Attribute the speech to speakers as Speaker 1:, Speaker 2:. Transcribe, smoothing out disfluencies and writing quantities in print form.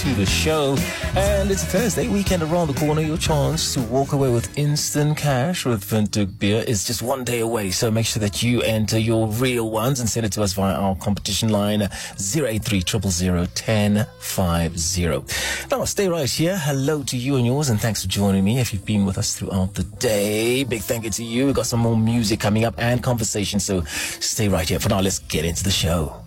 Speaker 1: to the show. And it's a Thursday weekend around the corner. Your chance to walk away with instant cash with Windhoek Beer is just one day away. So make sure that you enter your real ones and send it to us via our competition line 083 000 1050. Now, stay right here. Hello to you and yours, and thanks for joining me. If you've been with us throughout the day, big thank you to you. We've got some more music coming up and conversation, so stay right here. For now, let's get into the show.